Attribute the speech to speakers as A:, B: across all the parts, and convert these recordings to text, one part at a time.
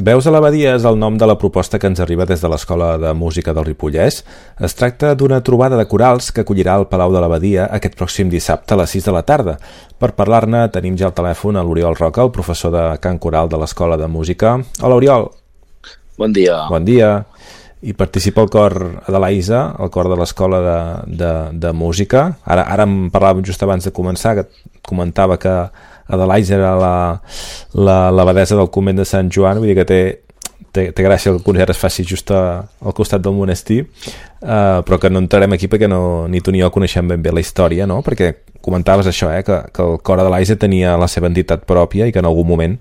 A: Veus a l'Abadia és el nom de la proposta que ens arriba des de l'Escola de Música del Ripollès. Es tracta d'una trobada de corals que acollirà al Palau de l'Abadia aquest pròxim dissabte a les 6 de la tarda. Per parlar-ne tenim ja al telèfon a l'Oriol Roca, el professor de cant coral de l'Escola de Música. Hola, Oriol.
B: Bon dia.
A: Bon dia. I participa el cor Adelaisa, el cor de l'Escola de Música. Ara em parlàvem just abans de començar, que comentava que Adelaisa era l'abadesa del convent de Sant Joan, vull dir que té gràcia que el concert es faci just al costat del monestir, però que no entrarem aquí perquè ni tu ni jo coneixem ben bé la història, no? Perquè comentaves això, que el cor Adelaisa tenia la seva entitat pròpia i que en algun moment...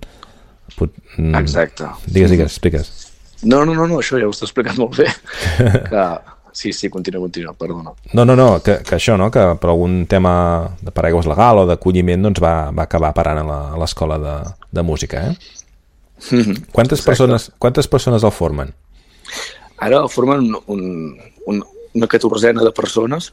B: Exacte.
A: Digues, expliques.
B: No, això ja ho està explicant molt bé. Sí, continua, perdona.
A: No, que això, no? Que per algun tema de paraigües legal o d'acolliment doncs va acabar parant a l'Escola de Música, Quantes persones el formen?
B: Ara el formen una 14ena de persones,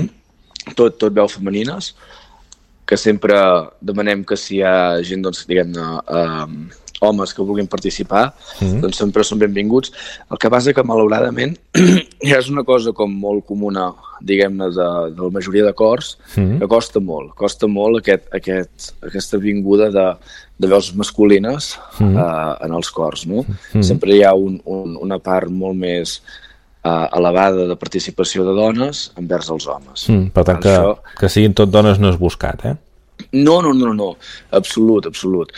B: tot veu femenines, que sempre demanem que si hi ha gent, doncs, diguem-ne, homes que vulguin participar, doncs sempre són benvinguts. El que passa que, malauradament, ja és una cosa com molt comuna, diguem-ne, de la majoria de cors, que costa molt aquesta vinguda de veus masculines en els cors, no? Sempre hi ha una part molt més elevada de participació de dones envers els homes.
A: Per tant, que siguin tot dones no és buscat,
B: No, absolut.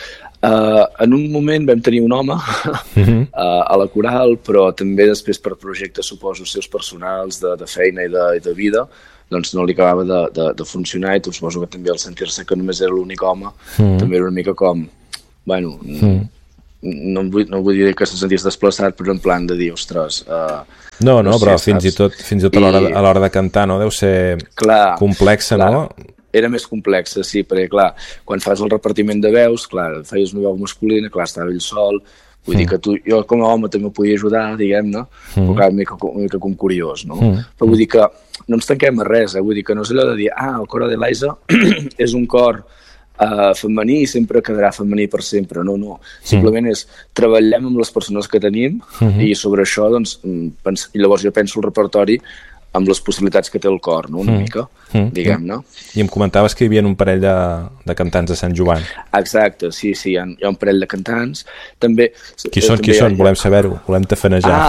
B: En un moment vam tenir un home a la coral, però també després per projectes, suposo, seus personals de feina i de vida, doncs no li acabava de funcionar, i suposo que també al sentir-se que només era l'únic home, també era una mica com, bueno, no vull dir que se sentís desplaçat, però en plan de dir, ostres...
A: No, però fins i tot a l'hora de cantar, no? Deu ser complexa, no?
B: Era més complexa, sí, perquè, clar, quan fas el repartiment de veus, clar, feies una veu masculina, clar, estava ell sol, vull dir que jo com a home també podia ajudar, diguem-ne, però clar, una mica com curiós, no? Però vull dir que no ens tanquem a res, vull dir que no és allò de dir, el cor Adelaisa és un cor femení i sempre quedarà femení per sempre, no. Simplement és, treballem amb les persones que tenim i sobre això, doncs, i llavors jo penso el repertori amb les possibilitats que té el cor, no? Una mica, diguem-ne.
A: I em comentaves que hi havia un parell de cantants de Sant Joan.
B: Exacte, sí, hi ha un parell de cantants. També...
A: Qui són? Volem saber-ho, volem tafanejar.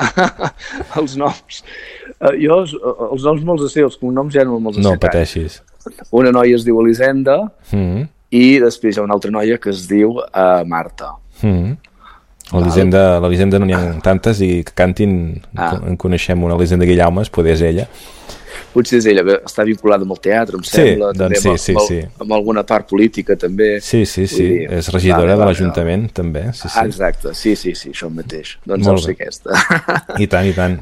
B: Els noms. Jo, els noms me'ls sé, els cognoms ja no me'ls sé.
A: No pateixis.
B: Una noia es diu Elisenda i després hi ha una altra noia que es diu Marta.
A: A l'Elisenda no n'hi ha tantes i que cantin, en coneixem una Elisenda Guillaumes, potser és ella.
B: Potser és ella, està vinculada amb el teatre, em sembla, també amb alguna part política també.
A: Sí, és regidora de l'Ajuntament també.
B: Exacte, sí, això mateix, doncs deu ser aquesta.
A: I tant.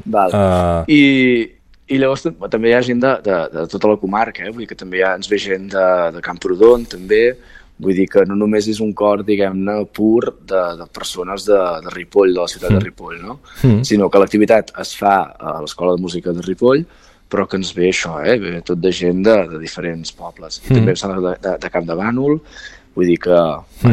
B: I llavors també hi ha gent de tota la comarca, vull dir que també ens ve gent de Camprodon també. Vull dir que no només és un cor, diguem-ne, pur de persones de Ripoll, de la ciutat de Ripoll, no? Sinó que l'activitat es fa a l'Escola de Música de Ripoll, però que ens ve això, ve tot de gent de diferents pobles. I també de Camp de Bànol, vull dir que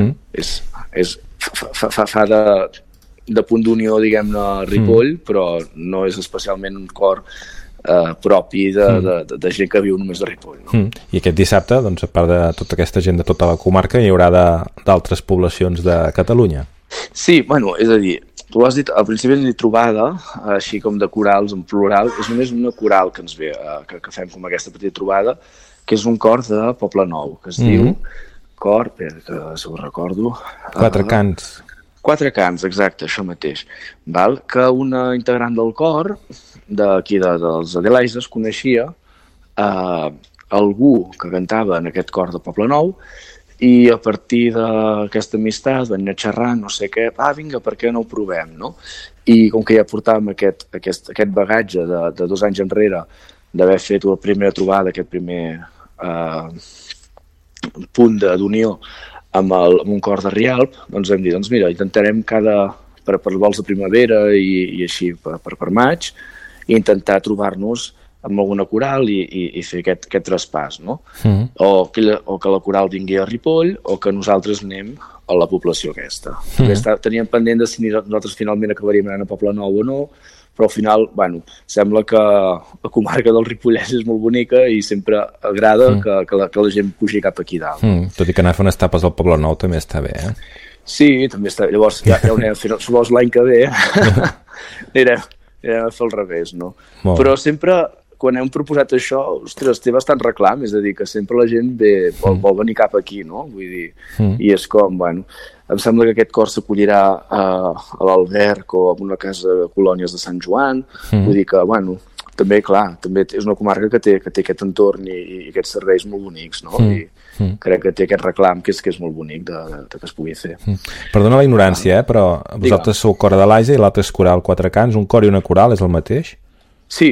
B: fa de punt d'unió, diguem-ne, a Ripoll, però no és especialment un cor propi de gent que viu només de Ripoll, no?
A: I aquest dissabte, doncs, a part de tota aquesta gent de tota la comarca, hi haurà d'altres poblacions de Catalunya.
B: Sí, bueno, és a dir, tu has dit, al principi hem dit trobada, així com de corals en plural, és només una coral que ens ve, que fem com aquesta petita trobada, que és un cor de Poble Nou, que es diu cor, que si ho recordo...
A: 4 cants.
B: 4 cants, exacte, això mateix. Val? Que una integrant del cor, d'aquí dels Adelaises, coneixia algú que cantava en aquest cor de Poble Nou i a partir d'aquesta amistat van anar xerrant, no sé què, vinga, per què no ho provem, no? I com que ja portàvem aquest bagatge de 2 anys enrere d'haver fet la primera trobada, aquest primer punt d'unió amb un cor de Rialp, doncs hem dit, doncs mira, intentarem per vols de primavera i així per maig, i intentar trobar-nos amb alguna coral i fer aquest traspàs, no? O que la coral vingui a Ripoll o que nosaltres anem a la població aquesta. Teníem pendent de si nosaltres finalment acabaríem anant a Poblenou o no, però al final, bueno, sembla que la comarca del Ripollès és molt bonica i sempre agrada que la gent pugi cap aquí dalt.
A: Tot i que anar a fer unes tapes al Poblenou també està bé, eh?
B: Sí, també està. Llavors ja ho anem a fer, suposo l'any que ve anirem a fer al revés, no? Però sempre, quan hem proposat això, ostres, té bastant reclam, és a dir, que sempre la gent vol venir cap aquí, no? Vull dir, i és com, bueno, em sembla que aquest cor s'acollirà a l'Alberg o a una casa de colònies de Sant Joan, vull dir que, bueno, també, clar, també és una comarca que té aquest entorn i aquests serveis molt bonics, no? I crec que té aquest reclam que és molt bonic que es pugui fer.
A: Perdona la ignorància, però vosaltres sou cor de l'Aisa i l'altre és coral Quatre Cants, un cor i una coral és el mateix?
B: Sí.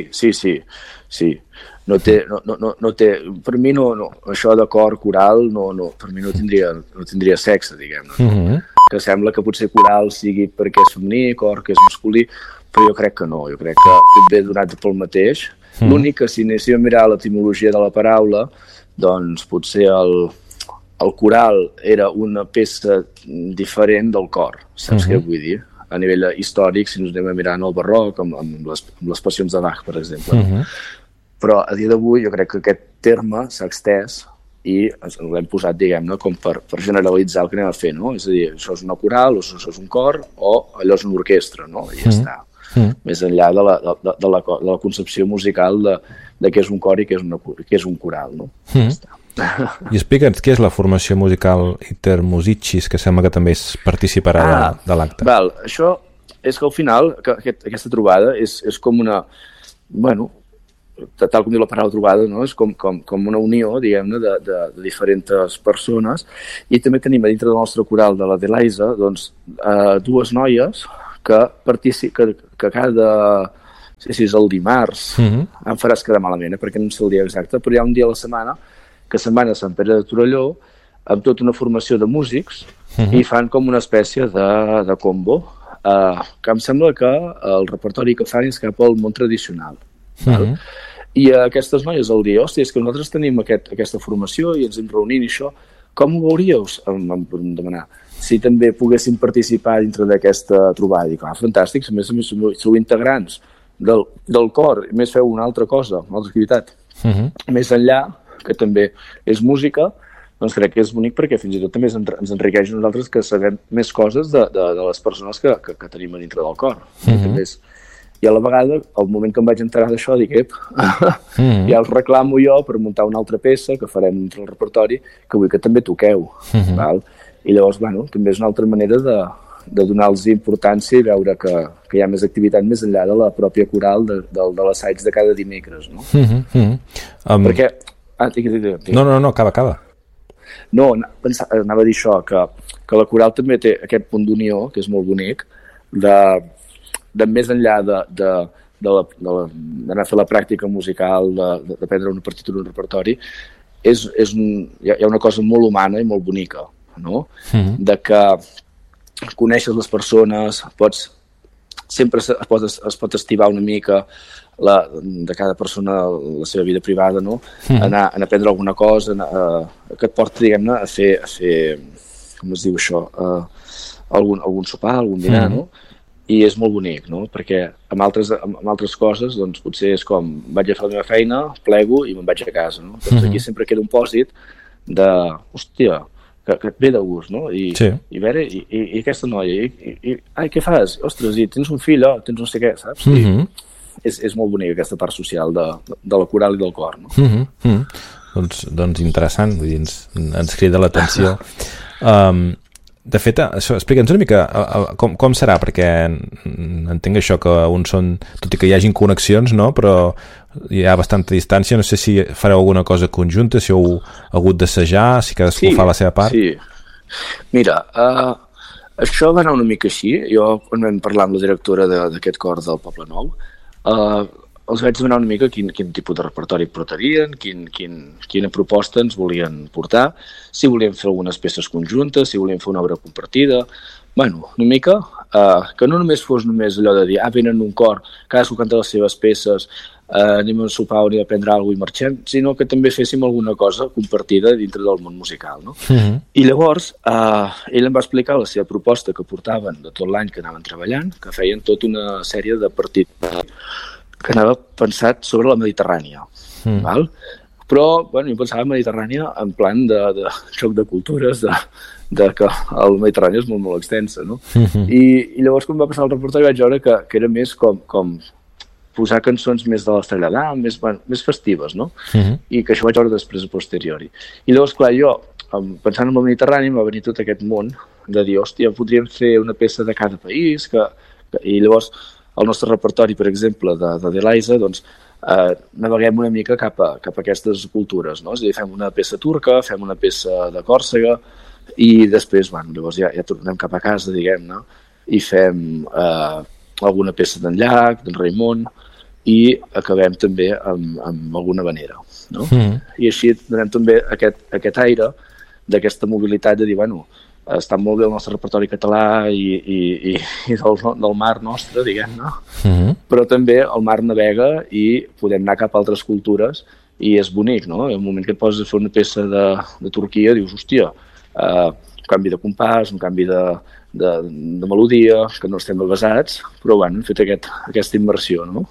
B: No té, per mi no, això de cor, coral, per mi no tindria sexe, diguem-ne. Que sembla que potser coral sigui perquè és femení, cor que és masculí, però jo crec que no, jo crec que tot ve donat pel mateix. L'únic que si anéssim a mirar l'etimologia de la paraula, doncs potser el coral era una peça diferent del cor, saps què vull dir? A nivell històric, si ens anem a mirar en el barroc, amb les passions de Bach, per exemple. Però a dia d'avui jo crec que aquest terme s'ha extès i l'hem posat, diguem-ne, com per generalitzar el que anem a fer, no? És a dir, això és una coral, o això és un cor, o allò és una orquestra, no? I ja està. Més enllà de la concepció musical de què és un cor i què és un coral, no? Ja està.
A: I explica'ns què és la formació musical Iter Musicis, que sembla que també participarà de l'acte.
B: Val, això és que al final aquesta trobada és com una, bueno, tal com diu la paraula trobada, no? És com una unió, diguem-ne, de diferents persones, i també tenim a dintre del nostre coral de la Adelaisa, doncs, dues noies que cada, no sé si és el dimarts, em faràs quedar malament, perquè no sé el dia exacte, però hi ha un dia a la setmana que se'n van a Sant Pere de Torelló amb tota una formació de músics i fan com una espècie de combo, que em sembla que el repertori que fan és cap al món tradicional. I aquestes noies el dia, hòstia, és que nosaltres tenim aquesta formació i ens hem reunint i això, com ho veuríeu? Em van demanar si també poguessin participar dintre d'aquesta trobada. Dic, fantàstic, a més sou integrants del cor, i més feu una altra cosa, una altra activitat. Més enllà, que també és música, doncs crec que és bonic perquè fins i tot també ens enriqueix a nosaltres que sabem més coses de les persones que tenim a dintre del cor. I a la vegada, al moment que em vaig enterar d'això, dic, ja els reclamo jo per muntar una altra peça que farem dintre el repertori, que vull que també toqueu. I llavors, bueno, també és una altra manera de donar-los importància i veure que hi ha més activitat més enllà de la pròpia coral de l'assaig de cada dimecres, no? Perquè...
A: No, acaba.
B: No, anava a dir això, que la coral també té aquest punt d'unió, que és molt bonic, de més enllà d'anar a fer la pràctica musical, d'aprendre una partitura, un repertori, hi ha una cosa molt humana i molt bonica, no? De que coneixes les persones, sempre es pot estivar una mica de cada persona la seva vida privada, no? Anar a aprendre alguna cosa que et porta, diguem-ne, a fer, com es diu això, algun sopar, algun dinar, no? I és molt bonic, no? Perquè amb altres coses, doncs potser és com vaig a fer la meva feina, plego i me'n vaig a casa, no? Doncs aquí sempre queda un pòsit de, hòstia, que et ve de gust, no? I aquesta noia, què fas? Ostres, tens un fill, tens no sé què, saps? És molt bonic aquesta part social de la coral i del cor, no?
A: Doncs interessant, vull dir, ens crida l'atenció. De fet, explica'ns una mica com serà, perquè entenc això que uns són, tot i que hi hagin connexions, no? Però hi ha bastanta distància, no sé si fareu alguna cosa conjunta, si heu hagut d'assajar, si cadascú fa la seva part.
B: Sí, mira, això va anar una mica així. Jo, quan vam parlar amb la directora d'aquest cor del Poblenou, els vaig demanar una mica quin tipus de repertori portarien, quina proposta ens volien portar, si volien fer algunes peces conjuntes, si volien fer una obra compartida. Bueno, una mica, que no només fos només allò de dir, venen un cor, cadascú canta les seves peces, anem a sopar o anem a prendre alguna cosa i marxem, sinó que també féssim alguna cosa compartida dintre del món musical, no? I llavors ell em va explicar la seva proposta que portaven de tot l'any que anaven treballant, que feien tota una sèrie de partits que anava pensat sobre la Mediterrània, val? Però, bueno, jo pensava en Mediterrània en plan de xoc de cultures, de que el Mediterrani és molt, molt extensa, no? I llavors, quan va passar el reportatge, vaig veure que era més com posar cançons més de l'Estrella d'Am, més festives, no? I que això vaig veure després a posteriori. I llavors, clar, jo, pensant en el Mediterrani, em va venir tot aquest món de dir, hòstia, podríem fer una peça de cada país, i llavors el nostre repertori, per exemple, de Delaiza, doncs, naveguem una mica cap a aquestes cultures, no? És a dir, fem una peça turca, fem una peça de Còrsega, i després, bueno, llavors ja tornem cap a casa, diguem-ne, i fem alguna peça d'en Llach, d'en Raimon, i acabem també amb alguna vanera, no? I així donem també aquest aire d'aquesta mobilitat de dir, bueno, està molt bé el nostre repertori català i del mar nostre, diguem-ne, però també el mar navega i podem anar cap a altres cultures i és bonic, no? En el moment que et poses a fer una peça de Turquia dius, hòstia, un canvi de compàs, un canvi de melodia, que no estem avasats, però bueno, hem fet aquesta immersió, no?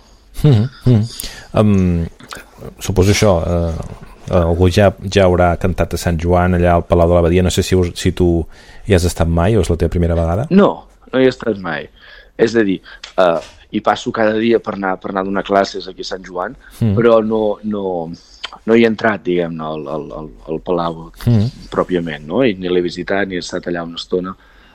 A: Suposo això, algú ja haurà cantat a Sant Joan allà al Palau de l'Abadia, no sé si tu hi has estat mai o és la teva primera vegada?
B: No hi he estat mai, és a dir, hi passo cada dia per anar a donar classes aquí a Sant Joan, però no hi he entrat, diguem-ne, al Palau pròpiament, no? I ni l'he visitat ni he estat allà una estona.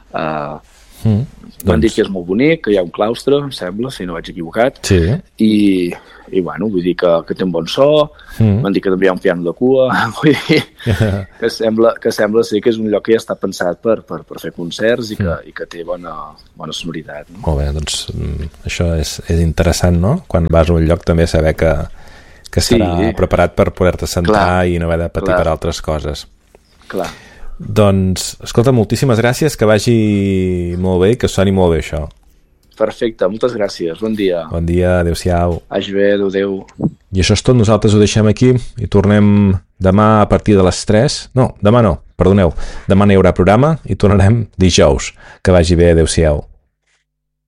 B: M'han dit que és molt bonic, que hi ha un claustre, em sembla, si no vaig equivocat, i bueno, vull dir que té un bon so, m'han dit que també hi ha un piano de cua, vull dir que sembla ser que és un lloc que ja està pensat per fer concerts i que té bona sonoritat, no?
A: Molt bé, doncs això és interessant, no? Quan vas a un lloc també saber que estarà preparat per poder-te sentar i no haver de patir per altres coses.
B: Clar.
A: Doncs, escolta, moltíssimes gràcies, que vagi molt bé i que soni molt bé això.
B: Perfecte, moltes gràcies, bon dia.
A: Bon dia, adeu-siau.
B: Vagi bé, adeu.
A: I això és tot, nosaltres ho deixem aquí i tornem demà a partir de les 3. No, demà no, perdoneu. Demà no hi haurà programa i tornarem dijous. Que vagi bé, adeu-siau.